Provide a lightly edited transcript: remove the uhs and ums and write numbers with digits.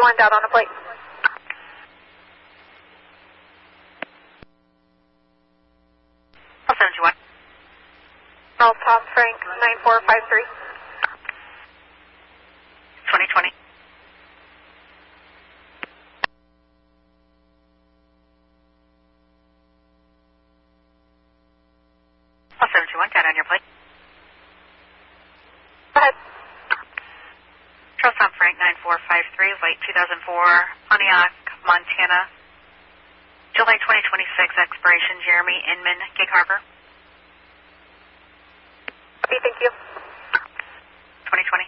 1 down on the plate. All 71. North Tom Frank 9453. 2020. All 721, data on your plate. Go ahead. Charles Tom Frank 9453, late 2004, Pontiac, Montana. July 2026, expiration Jeremy Inman, Gig Harbor. Thank you. 2020.